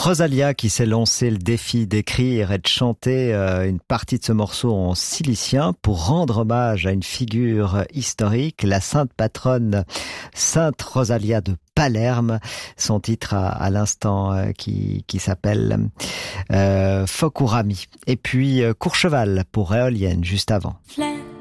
Rosalia qui s'est lancé le défi d'écrire et de chanter une partie de ce morceau en silicien pour rendre hommage à une figure historique, la sainte patronne Sainte Rosalia de Palerme. Son titre à l'instant qui s'appelle Focurami. Et puis Courchevel pour Éolienne juste avant.